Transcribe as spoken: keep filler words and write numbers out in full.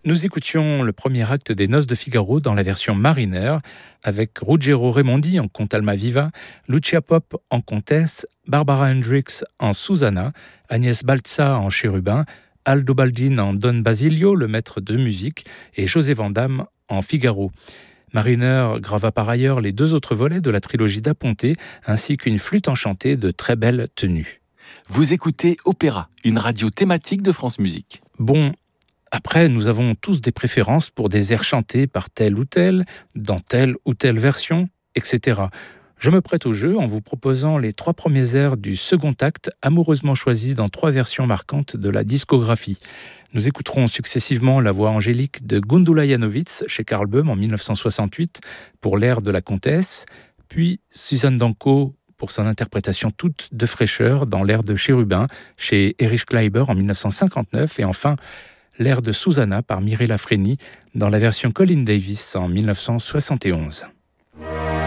Nous écoutions le premier acte des Noces de Figaro dans la version Mariner, avec Ruggero Raimondi en comte Almaviva, Lucia Pop en comtesse, Barbara Hendricks en Susanna, Agnès Balza en chérubin, Aldo Baldin en Don Basilio, le maître de musique, et José Vandamme en Figaro. Mariner grava par ailleurs les deux autres volets de la trilogie d'A Ponte, ainsi qu'une flûte enchantée de très belle tenue. Vous écoutez Opéra, une radio thématique de France Musique. Bon, après, nous avons tous des préférences pour des airs chantés par tel ou tel, dans telle ou telle version, et cetera. Je me prête au jeu en vous proposant les trois premiers airs du second acte, amoureusement choisis dans trois versions marquantes de la discographie. Nous écouterons successivement la voix angélique de Gundula Janowitz chez Karl Böhm en dix-neuf cent soixante-huit pour l'air de la comtesse, puis Suzanne Danko pour son interprétation toute de fraîcheur dans l'air de Chérubin chez Erich Kleiber en dix-neuf cent cinquante-neuf, et enfin l'air de Susanna par Mireille Lafreni dans la version Colin Davis en dix-neuf cent soixante et onze.